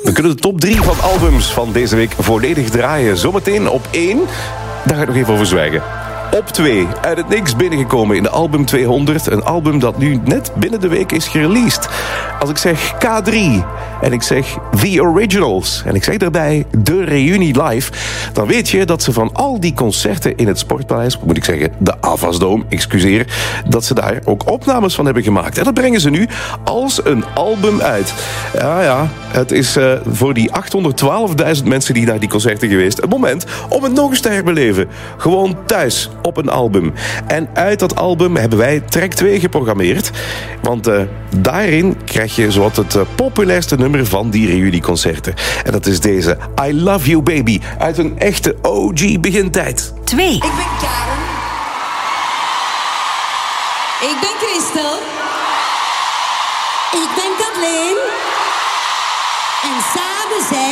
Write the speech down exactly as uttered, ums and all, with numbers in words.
We kunnen de top drie van albums van deze week volledig draaien. Zometeen op één, daar ga ik nog even over zwijgen. Op twee, uit het niks binnengekomen in de album tweehonderd. Een album dat nu net binnen de week is gereleased. Als ik zeg K drie en ik zeg The Originals en ik zeg daarbij de reunie live, dan weet je dat ze van al die concerten in het Sportpaleis, moet ik zeggen de Avasdome, excuseer, dat ze daar ook opnames van hebben gemaakt. En dat brengen ze nu als een album uit. Ja, ja, het is uh, voor die achthonderdtwaalfduizend mensen die naar die concerten geweest het moment om het nog eens te herbeleven. Gewoon thuis op een album. En uit dat album hebben wij track twee geprogrammeerd. Want uh, daarin krijg je zowat het uh, populairste nummer van die reunieconcerten. En dat is deze I Love You Baby uit een echte O G begintijd. twee. Ik ben Karen. Ik ben Christel. Ik ben Kathleen. En samen zijn